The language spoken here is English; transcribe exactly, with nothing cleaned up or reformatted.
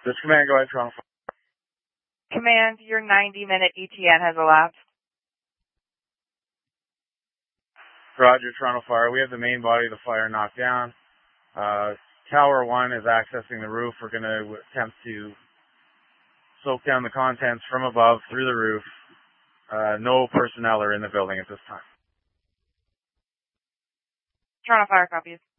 This command, go ahead, Toronto Fire. Command, your ninety minute E T N has elapsed. Roger, Toronto Fire. We have the main body of the fire knocked down. Uh, Tower one is accessing the roof. We're going to attempt to soak down the contents from above through the roof. Uh, no personnel are in the building at this time. Toronto Fire copies.